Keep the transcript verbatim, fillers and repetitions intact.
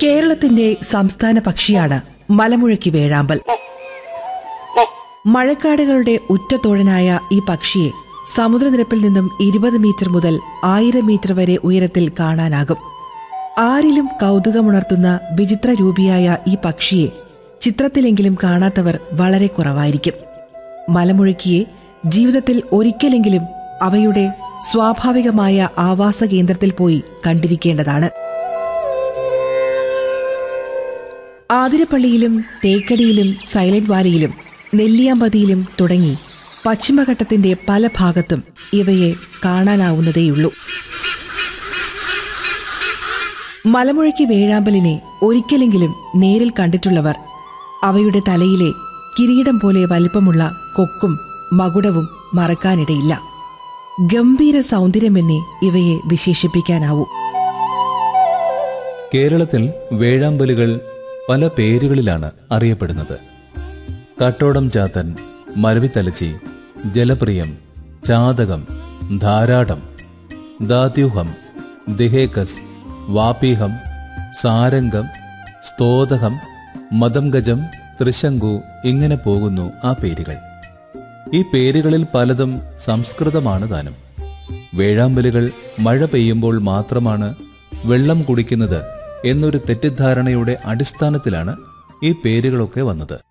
കേരളത്തിന്റെ സംസ്ഥാന പക്ഷിയാണ് മലമുഴക്കി വേഴാമ്പൽ. മഴക്കാടുകളുടെ ഉറ്റത്തോഴനായ ഈ പക്ഷിയെ സമുദ്രനിരപ്പിൽ നിന്നും ഇരുപത് മീറ്റർ മുതൽ ആയിരം മീറ്റർ വരെ ഉയരത്തിൽ കാണാനാകും. ആരിലും കൗതുകമുണർത്തുന്ന വിചിത്ര രൂപിയായ ഈ പക്ഷിയെ ചിത്രത്തിലെങ്കിലും കാണാത്തവർ വളരെ കുറവായിരിക്കും. മലമുഴക്കിയെ ജീവിതത്തിൽ ഒരിക്കലെങ്കിലും അവയുടെ സ്വാഭാവികമായ ആവാസ കേന്ദ്രത്തിൽ പോയി കണ്ടിരിക്കേണ്ടതാണ്. ആതിരപ്പള്ളിയിലും തേക്കടിയിലും സൈലന്റ് വാലിയിലും നെല്ലിയാമ്പതിയിലും തുടങ്ങി പശ്ചിമഘട്ടത്തിന്റെ പല ഭാഗത്തും ഇവയെ കാണാനാവുന്നതേയുള്ളൂ. മലമുഴക്കി വേഴാമ്പലിനെ ഒരിക്കലെങ്കിലും നേരിൽ കണ്ടിട്ടുള്ളവർ അവയുടെ തലയിലെ കിരീടം പോലെ വലിപ്പമുള്ള കൊക്കും മകുടവും മറക്കാനിടയില്ല. ഗംഭീര സൗന്ദര്യമെന്നേ ഇവയെ വിശേഷിപ്പിക്കാനാവൂ. കേരളത്തിൽ വേഴാമ്പലുകൾ പല പേരുകളിലാണ് അറിയപ്പെടുന്നത്. കാട്ടോടം ചാത്തൻ, മരവിത്തലച്ചി, ജലപ്രിയം, ചാതകം, ധാരാടം, ദാത്യൂഹം, ദിഹേക്കസ്, വാപീഹം, സാരംഗം, സ്തോതകം, മദംഗജം, ത്രിശങ്കു, ഇങ്ങനെ പോകുന്നു ആ പേരുകൾ. ഈ പേരുകളിൽ പലതും സംസ്കൃതമാണ് താനും. വേഴാമ്പലുകൾ മഴ പെയ്യുമ്പോൾ മാത്രമാണ് വെള്ളം കുടിക്കുന്നത് എന്നൊരു തെറ്റിദ്ധാരണയുടെ അടിസ്ഥാനത്തിലാണ് ഈ പേരുകളൊക്കെ വന്നത്.